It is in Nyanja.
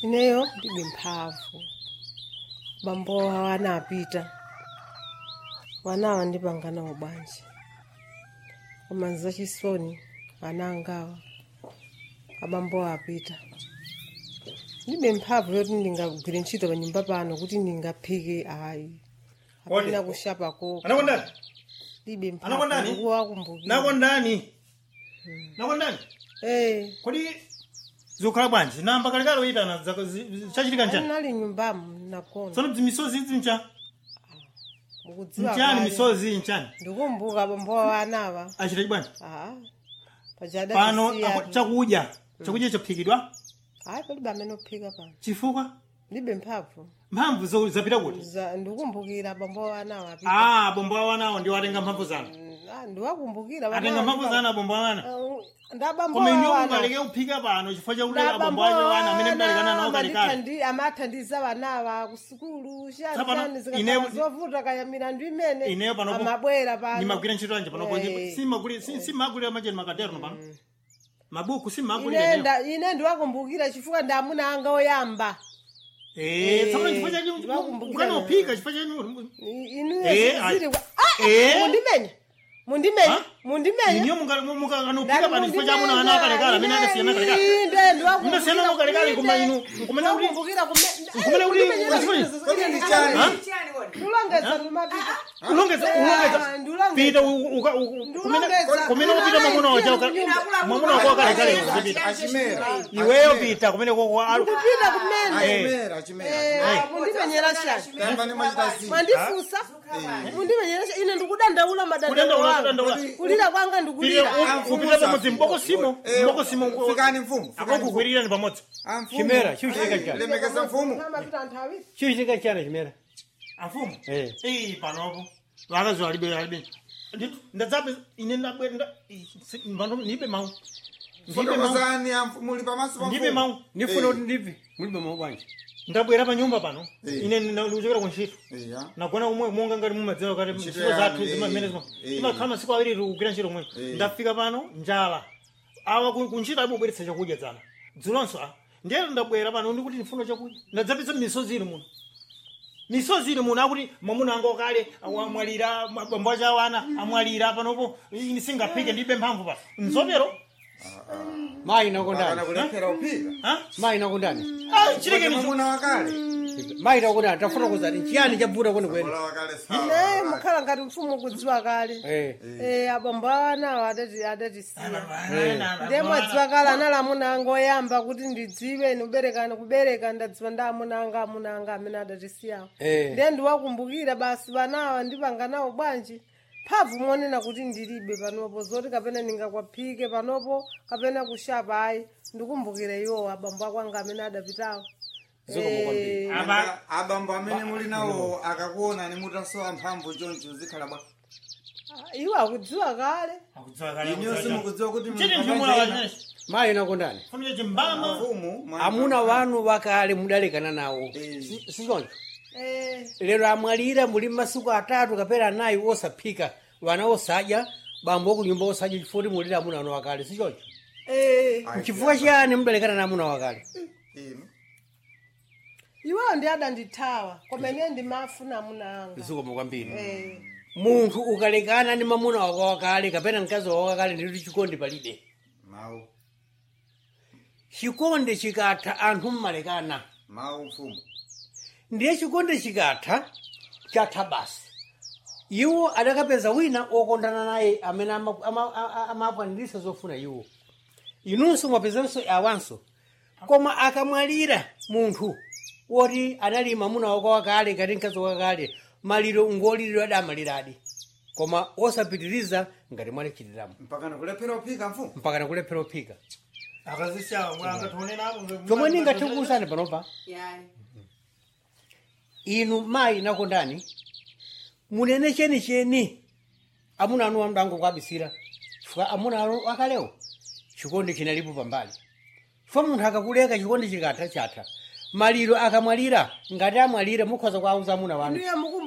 Ineyo ndibe mphamvu. Bambo wana apita. Wanawa ndipangana ubanje. Komanza chisoni anangawa. Abambo apita. Ndibe mphamvu yoti ndingagwira ntchito pa nyumba pano kuti ndingaphike ayi. Apena kushapa ko. Anakondani? Ndibe mphamvu kuwakumbukira. Nakondani? Nakondani? Kodi zokhala bwanji namba kalekale uyitana chachitika njani? Nali nyumbamu nakona. Tsono misozi idzi ncha? Mukudziwa nchani misozi nchani? Ndikumbuka bambo wanawa. Achita bwanji? Pajada pano chakudya chaphikidwa? Palibe amene ophika pano. Chifukwa? Ndibe mphamvu. Mphamvu zapita kuti? Ndikumbukira bambo wanawa apita. Bambo wanawa ndiwo atenga mphamvu zanu. Ndiwakumbukira bambo. Atenga mphamvu zanu bambo wana. Ndabambo wana. Koma inyo mbaleke kuphika pano chifukwa chakuti bambo wana amene mbalekana nawo kalekale. Amathandiza wanawa ku sukulu, shani zikazovuta kaya milandu imene. Ineyo pano amabwera pano. Nimagwira ntchito anje pano simagulira majeni makadero pano. Mabuku simagulira ineyo. Ine ndiwakumbukira chifukwa ndamuna anga oyamba. Tsopano chifukwa chanu ukanophika chifukwa chanu. Mundimenya. Inyo munganophika pano chifukwa chamuna wana kalekale amene akasiyana kalekale. Mundasiyana mo kalekale koma inu kumene kuti ulongeza pita kumene kupita mamuna wacha mamuna wako kalekale Achimera. Iweyo pita kumene kwa kupita kumene. Achimera. Mundimenyera shani. Kamba ni machitasi. Mwandifusa. Mundimenyera shani. Ine ndikudandaula madandaulo wanga. Kulira kwanga ndikulira. Kupita pamodzi mboko simo. Fikani mfumu. Akokugwirira ni pamodzi. Chimera, chiuchitika chana. Lemekeza mfumu. Chiuchitika chana chimera. Amfumu. Panopo. Vakazi alibe. Ndadzabe ine ndabwera nipe mau. Fotokozani muli pamaso pa Ndipe mau. Nifuna kuti ndipi. Mulibe mau bwanji. Ndabwera pa nyumba pano. Ine ndikuchokera ku ntchito. Iya. Nagona umwe monga ngati mumadziwa kati ntchito zathu zimene zimakhala masiku awiri kugwira ntchito umwe. Ndafika pano njala. Awa ku ntchito abubweretsa chakudya dzana. Dzulonso ndiye ndabwera pano ndikuti ndifuna chakudya. Ndadzapitsa misozi ine muno. Misozi ine muno akuti mamuna anga okale amwalira bambo acha wana amwalira panopo ine singaphike ndibe mphamvu pa. Nzopero. Mai nakondani. Anakulephera uphika. Mai nakondani. Chileke ni Mamuna wakale. Mai nakondani tafuna kuzani chiyani chabuta kwene kwene. Mamuna wakale sawa. Mukhala ngati mfumu kudziwa kale. Abambo anawa adatisiya. Ndiye mwadziwa kale analamuna anga oyamba kuti ndidziwe kubereka ndadziwa ndamuna anga amene adatisiyawo. Ndiye ndiwakumbukira basi banawa ndipanga nawo bwanji. Mphamvu monena kuti ndilibe panopo zoti kapena ndingakwaphike panopo kapena kushapa ayi ndikumbukire iwo abambo akwanga amene adapitawo. Abambo amene muli nawo akakuona ni mutasowa mphamvu choncho uzikhala bwa. Iwo akudziwa kale. Inyo simukudziwa kuti Mai nakondani. Funye chimbama. mfumu. Amuna wanu wakale mudalekana nawo. Sichoncho. Lero amwalira muli masiku 3 kapena 4 osaphika. Wana osadya, bambo ku nyumba osadya chifukwa mulira amuna wanu wakale sichoncho. Chifukwa chiyani mudalekana na amuna wakale? Iwo ndi adandithawa koma ine ndimafuna amuna anga. Zikomo kwambiri. Munthu ukalekana ndi mamuna wako wakale kapena mkazi wako wakale ndi chikondi palibe. Mau. Chikondi chikatha anthu mmalekana. Mau mfumu. Ndiye chikondi chikatha chatha basi. Iwo adakapeza wina okondana naye amene amapanirisa zofuna iwo. Inunso mwapezanso awanso. Koma akamwalira munthu woti anali mamuna wako wakale kati mkazi wakale maliro ngoliro adamaliradi. Koma osapitiriza ngati mwale chitiramo. Mpaka nakulephera uphika mfumu. Mpaka nakulephera uphika. Akazisha mwanga tuonena chomwe ningatikuwuzani panopa. Inu mai nakondani. Munene cheni amuna anu amdango kwabisira. Chifukwa amuna anu akalewo chikondi chinalipo pambali. Chifukwa munthu akakuleka chikondi chikatha chatha. Maliro akamwalira ngati amwalira mukhoza kwauza amuna wanu.